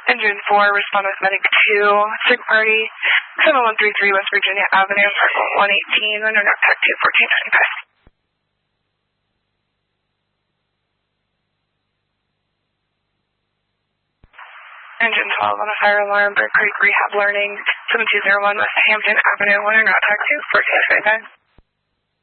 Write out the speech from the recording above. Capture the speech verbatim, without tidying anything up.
Engine four, respond with Medic two, third party, seven one three three West Virginia Avenue, Circle one eighteen, under NORCTAC two fourteen twenty-five. Engine twelve on a fire alarm, Bird Creek Rehab Learning, seven two zero one West Hampton Avenue, under NORCTAC two fourteen twenty-five.